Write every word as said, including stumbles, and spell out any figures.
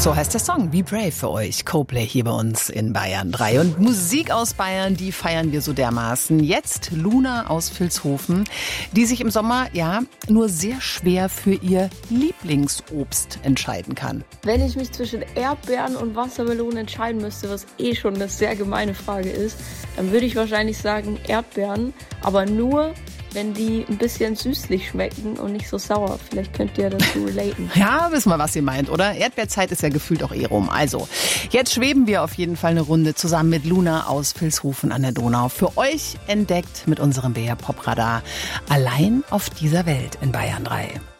So heißt der Song, Be Brave für euch. Coldplay hier bei uns in Bayern drei. Und Musik aus Bayern, die feiern wir so dermaßen. Jetzt Luna aus Vilshofen, die sich im Sommer ja nur sehr schwer für ihr Lieblingsobst entscheiden kann. Wenn ich mich zwischen Erdbeeren und Wassermelonen entscheiden müsste, was eh schon eine sehr gemeine Frage ist, dann würde ich wahrscheinlich sagen Erdbeeren, aber nur, wenn die ein bisschen süßlich schmecken und nicht so sauer. Vielleicht könnt ihr dazu relaten. Ja, wissen wir, was ihr meint, oder? Erdbeerzeit ist ja gefühlt auch eh rum. Also, jetzt schweben wir auf jeden Fall eine Runde zusammen mit Luna aus Vilshofen an der Donau. Für euch entdeckt mit unserem B R Pop Radar. Allein auf dieser Welt in Bayern drei.